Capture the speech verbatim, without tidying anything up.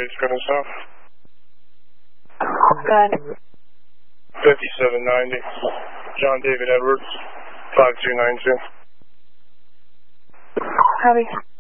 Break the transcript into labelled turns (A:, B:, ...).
A: Base Gordon South.
B: Good.
A: fifty-seven ninety. John David Edwards, five two nine two.
B: Copy.